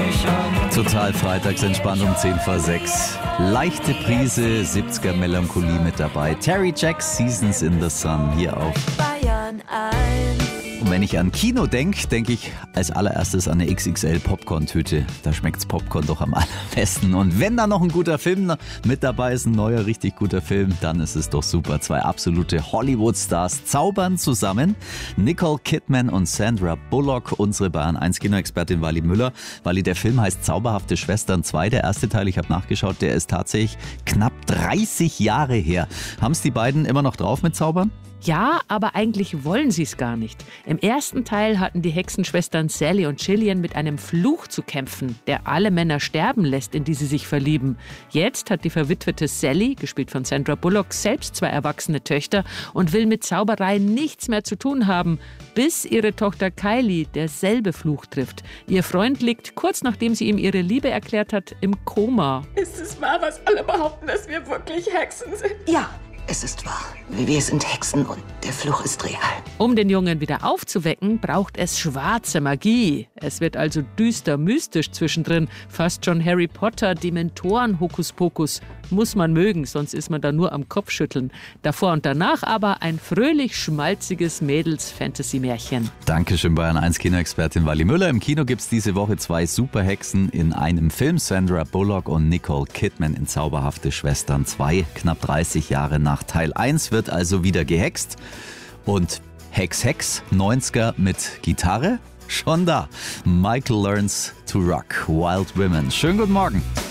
Total freitags entspannt um 10 vor 6. Leichte Prise 70er Melancholie mit dabei. Terry Jacks Seasons in the Sun hier auf Bayern 1. Und wenn ich an Kino denke, denke ich als allererstes an eine XXL Popcorn-Tüte. Da schmeckt's Popcorn doch am allerbesten. Und wenn da noch ein guter Film mit dabei ist, ein neuer, richtig guter Film, dann ist es doch super. Zwei absolute Hollywood-Stars zaubern zusammen. Nicole Kidman und Sandra Bullock, unsere Bayern 1 Kinoexpertin Wally Müller. Wally, der Film heißt Zauberhafte Schwestern 2. Der erste Teil, ich habe nachgeschaut, der ist tatsächlich knapp 30 Jahre her. Haben es die beiden immer noch drauf mit Zaubern? Ja, aber eigentlich wollen sie es gar nicht. Im ersten Teil hatten die Hexenschwestern Sally und Gillian mit einem Fluch zu kämpfen, der alle Männer sterben lässt, in die sie sich verlieben. Jetzt hat die verwitwete Sally, gespielt von Sandra Bullock, selbst 2 erwachsene Töchter und will mit Zauberei nichts mehr zu tun haben, bis ihre Tochter Kylie derselbe Fluch trifft. Ihr Freund liegt, kurz nachdem sie ihm ihre Liebe erklärt hat, im Koma. Ist es wahr, was alle behaupten, dass wir wirklich Hexen sind? Ja, es ist wahr. Wir sind Hexen und der Fluch ist real. Um den Jungen wieder aufzuwecken, braucht es schwarze Magie. Es wird also düster mystisch zwischendrin. Fast schon Harry Potter, Dementoren, Hokuspokus. Muss man mögen, sonst ist man da nur am Kopfschütteln. Davor und danach aber ein fröhlich schmalziges Mädels-Fantasy-Märchen. Dankeschön, Bayern 1 Kinoexpertin Wally Müller. Im Kino gibt es diese Woche 2 Superhexen in einem Film. Sandra Bullock und Nicole Kidman in Zauberhafte Schwestern 2. Knapp 30 Jahre nach Teil 1 wird also wieder gehext. Und Hex, 90er mit Gitarre, schon da. Michael Learns to Rock, Wild Women. Schönen guten Morgen.